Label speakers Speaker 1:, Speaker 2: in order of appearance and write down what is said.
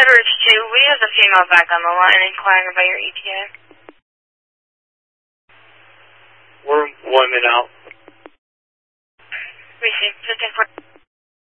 Speaker 1: Ridge 2, we have the female back on the line inquiring about your ETA.
Speaker 2: We're 1 minute out.
Speaker 1: Received 1540.